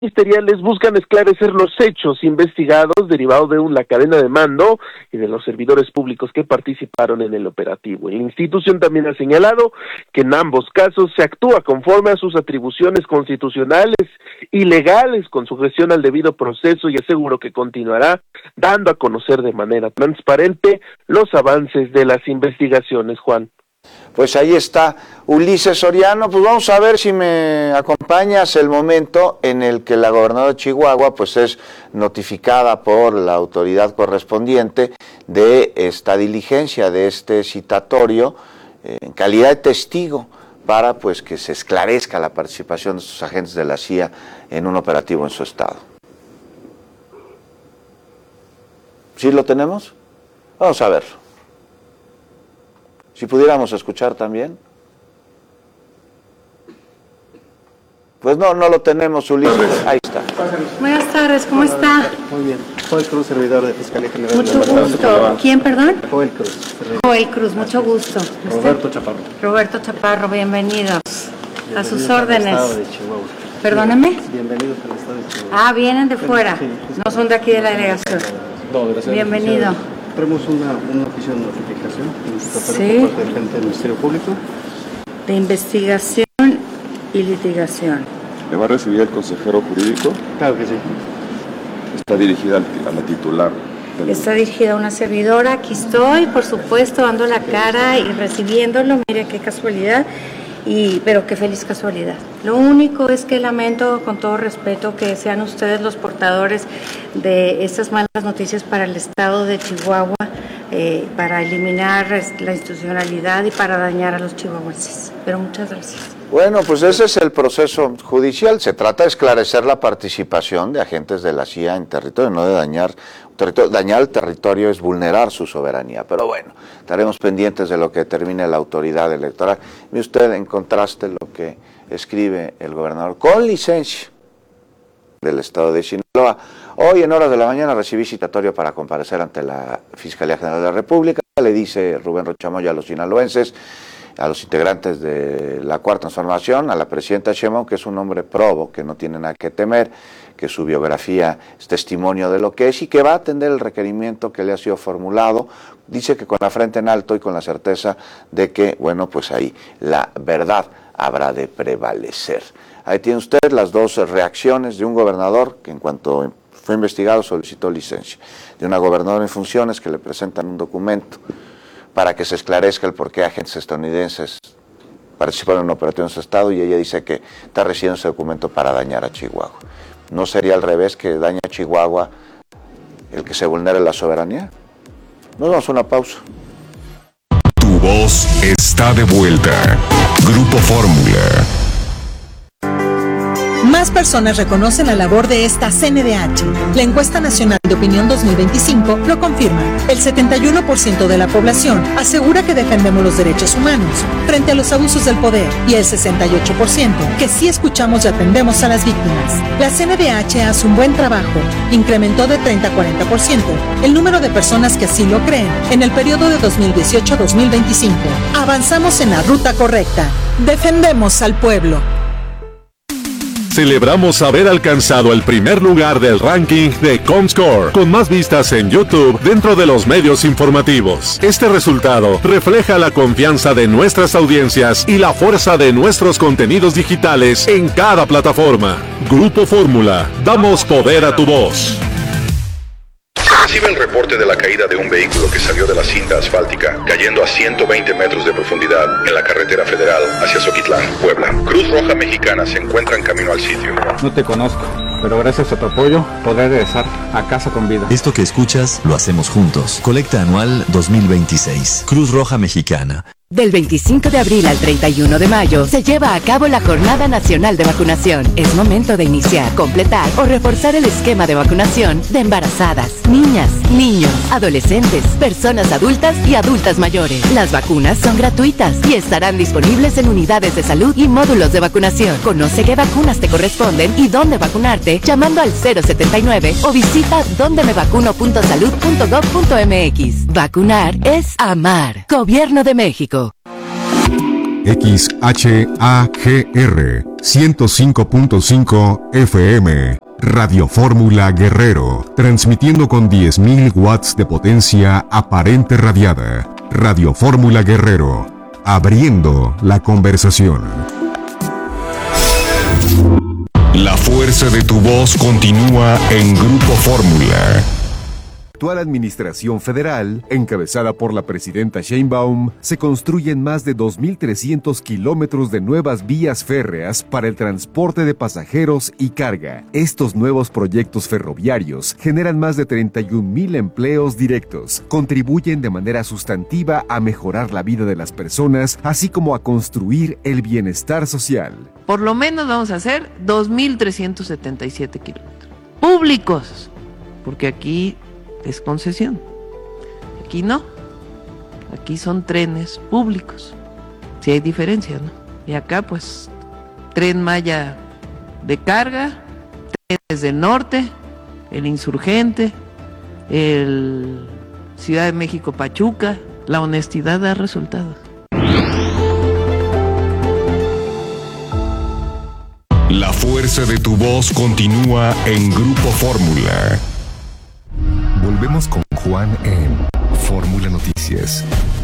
ministeriales buscan esclarecer los hechos investigados derivados de la cadena de mando y de los servidores públicos que participaron en el operativo. La institución también ha señalado que en ambos casos se actúa conforme a sus atribuciones constitucionales y legales con sujeción al debido proceso y aseguró que continuará dando a conocer de manera transparente los avances de las investigaciones, Juan. Pues ahí está Ulises Soriano. Pues vamos a ver si me acompañas el momento en el que la gobernadora de Chihuahua pues es notificada por la autoridad correspondiente de esta diligencia, de este citatorio en calidad de testigo para pues que se esclarezca la participación de estos agentes de la CIA en un operativo en su estado. ¿Sí lo tenemos? Vamos a verlo. Si pudiéramos escuchar también. Pues no lo tenemos, Ulises. Ahí está. Buenas tardes, ¿cómo está? Muy bien. Joel Cruz, servidor de Fiscalía General. Mucho gusto. ¿Quién, perdón? Joel Cruz. Joel Cruz, mucho gusto. Roberto Chaparro. Roberto Chaparro, bienvenidos. A sus órdenes. Al estado de Chihuahua. Perdóneme. Bienvenidos al estado de Chihuahua. Ah, vienen de fuera. Sí. No son de aquí de la delegación. No, gracias. Bienvenido. Tenemos un oficio de notificación Sí. por parte del frente del Ministerio Público. De investigación y litigación. ¿Le va a recibir el consejero jurídico? Claro que sí. Está dirigida a la titular. Está dirigida a una servidora. Aquí estoy, por supuesto, dando la cara y recibiéndolo. Mire qué casualidad. Pero qué feliz casualidad. Lo único es que lamento, con todo respeto, que sean ustedes los portadores de estas malas noticias para el estado de Chihuahua, para eliminar la institucionalidad y para dañar a los chihuahuenses. Pero muchas gracias. Bueno, pues ese es el proceso judicial. Se trata de esclarecer la participación de agentes de la CIA en territorio, no de dañar territorio. Dañar el territorio es vulnerar su soberanía. Pero bueno, estaremos pendientes de lo que determine la autoridad electoral. Ve usted en contraste lo que escribe el gobernador con licencia del estado de Sinaloa. Hoy en horas de la mañana recibí citatorio para comparecer ante la Fiscalía General de la República. Le dice Rubén Rocha Moya a los sinaloenses, a los integrantes de la Cuarta Transformación, a la presidenta Sheinbaum, que es un hombre probo, que no tiene nada que temer, que su biografía es testimonio de lo que es y que va a atender el requerimiento que le ha sido formulado. Dice que con la frente en alto y con la certeza de que, bueno, pues ahí la verdad habrá de prevalecer. Ahí tiene usted las dos reacciones de un gobernador que en cuanto fue investigado solicitó licencia, de una gobernadora en funciones que le presentan un documento para que se esclarezca el por qué agentes estadounidenses participaron en un operativo en su estado y ella dice que está recibiendo ese documento para dañar a Chihuahua. ¿No sería al revés, que daña a Chihuahua el que se vulnere la soberanía? Nos damos una pausa. Tu voz está de vuelta. Grupo Fórmula. Más personas reconocen la labor de esta CNDH. La encuesta nacional de opinión 2025 lo confirma. El 71% de la población asegura que defendemos los derechos humanos frente a los abusos del poder y el 68% que sí escuchamos y atendemos a las víctimas. La CNDH hace un buen trabajo. Incrementó de 30 a 40% el número de personas que así lo creen en el periodo de 2018 a 2025. Avanzamos en la ruta correcta. Defendemos al pueblo. Celebramos haber alcanzado el primer lugar del ranking de Comscore, con más vistas en YouTube dentro de los medios informativos. Este resultado refleja la confianza de nuestras audiencias y la fuerza de nuestros contenidos digitales en cada plataforma. Grupo Fórmula, damos poder a tu voz. Recibe el reporte de la caída de un vehículo que salió de la cinta asfáltica, cayendo a 120 metros de profundidad en la carretera federal hacia Zoquitlán, Puebla. Cruz Roja Mexicana se encuentra en camino al sitio. No te conozco, pero gracias a tu apoyo podré regresar a casa con vida. Esto que escuchas lo hacemos juntos. Colecta Anual 2026. Cruz Roja Mexicana. Del 25 de abril al 31 de mayo se lleva a cabo la Jornada Nacional de Vacunación. Es momento de iniciar, completar o reforzar el esquema de vacunación de embarazadas, niñas, niños, adolescentes, personas adultas y adultas mayores. Las vacunas son gratuitas y estarán disponibles en unidades de salud y módulos de vacunación. Conoce qué vacunas te corresponden y dónde vacunarte llamando al 079 o visita dondemevacuno.salud.gov.mx. Vacunar es amar. Gobierno de México. XHAGR 105.5 FM. Radio Fórmula Guerrero, transmitiendo con 10.000 watts de potencia aparente radiada. Radio Fórmula Guerrero, abriendo la conversación. La fuerza de tu voz continúa en Grupo Fórmula. La actual administración federal, encabezada por la presidenta Sheinbaum, se construyen más de 2.300 kilómetros de nuevas vías férreas para el transporte de pasajeros y carga. Estos nuevos proyectos ferroviarios generan más de 31,000 empleos directos, contribuyen de manera sustantiva a mejorar la vida de las personas, así como a construir el bienestar social. Por lo menos vamos a hacer 2.377 kilómetros públicos, porque aquí es concesión. Aquí no. Aquí son trenes públicos. Sí hay diferencia, ¿no? Y acá, pues, Tren Maya de carga, trenes del norte, el Insurgente, el Ciudad de México Pachuca. La honestidad da resultados. La fuerza de tu voz continúa en Grupo Fórmula. Volvemos con Juan en Fórmula Noticias.